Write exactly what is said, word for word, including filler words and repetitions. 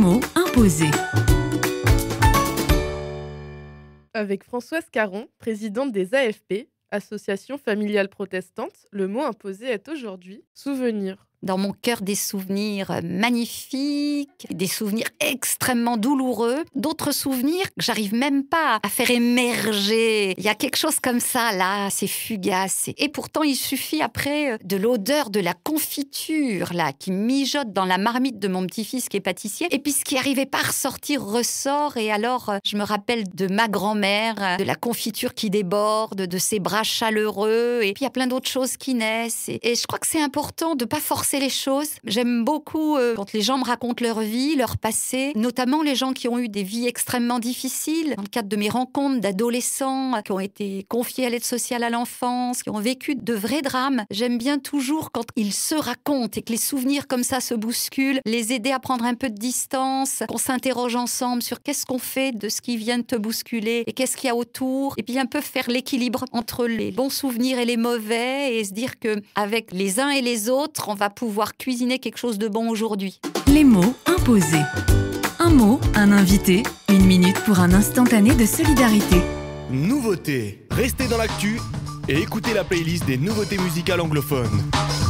mots imposés. Avec Françoise Caron, présidente des A F P, Association familiale protestante, le mot imposé est aujourd'hui souvenir. Dans mon cœur, des souvenirs magnifiques, des souvenirs extrêmement douloureux, d'autres souvenirs que j'arrive même pas à faire émerger. Il y a quelque chose comme ça, là, c'est fugace. Et pourtant, il suffit après de l'odeur de la confiture, là, qui mijote dans la marmite de mon petit-fils qui est pâtissier. Et puis, ce qui n'arrivait pas à ressortir ressort. Et alors, je me rappelle de ma grand-mère, de la confiture qui déborde, de ses bras chaleureux. Et puis, il y a plein d'autres choses qui naissent. Et, et je crois que c'est important de pas forcer les choses. J'aime beaucoup euh, quand les gens me racontent leur vie, leur passé, notamment les gens qui ont eu des vies extrêmement difficiles. Dans le cadre de mes rencontres d'adolescents qui ont été confiés à l'aide sociale à l'enfance, qui ont vécu de vrais drames, j'aime bien toujours quand ils se racontent et que les souvenirs comme ça se bousculent, les aider à prendre un peu de distance, qu'on s'interroge ensemble sur qu'est-ce qu'on fait de ce qui vient de te bousculer et qu'est-ce qu'il y a autour, et puis un peu faire l'équilibre entre les bons souvenirs et les mauvais et se dire qu'avec les uns et les autres, on va pouvoir cuisiner quelque chose de bon aujourd'hui. Les mots imposés. Un mot, un invité, une minute pour un instantané de solidarité. Nouveautés. Restez dans l'actu et écoutez la playlist des nouveautés musicales anglophones.